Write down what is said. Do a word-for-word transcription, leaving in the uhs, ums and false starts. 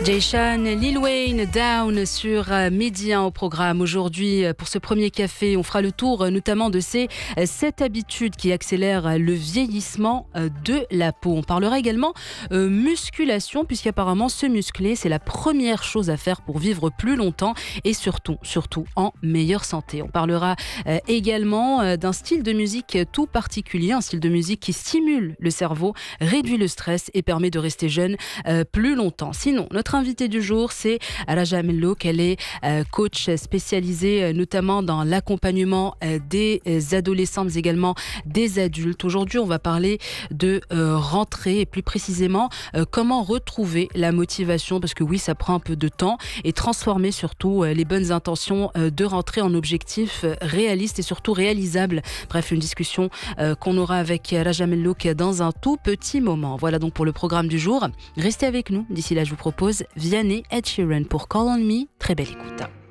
Jay-Sean, Lil Wayne, Down sur Midi un au programme. Aujourd'hui, pour ce premier café, on fera le tour notamment de ces sept habitudes qui accélèrent le vieillissement de la peau. On parlera également euh, musculation, puisqu'apparemment se muscler, c'est la première chose à faire pour vivre plus longtemps et surtout, surtout en meilleure santé. On parlera euh, également euh, d'un style de musique tout particulier, un style de musique qui stimule le cerveau, réduit le stress et permet de rester jeune euh, plus longtemps. Sinon, notre invitée du jour, c'est Raja Mellouk. Elle est euh, coach spécialisée euh, notamment dans l'accompagnement euh, des adolescents, mais également des adultes. Aujourd'hui, on va parler de euh, rentrée et plus précisément euh, comment retrouver la motivation, parce que oui, ça prend un peu de temps, et transformer surtout euh, les bonnes intentions euh, de rentrée en objectifs euh, réalistes et surtout réalisables. Bref, une discussion euh, qu'on aura avec Raja Mellouk dans un tout petit moment. Voilà donc pour le programme du jour. Restez avec nous. D'ici là, je vous propose Vianney Ed Sheeran pour Call on Me. Très belle écoute.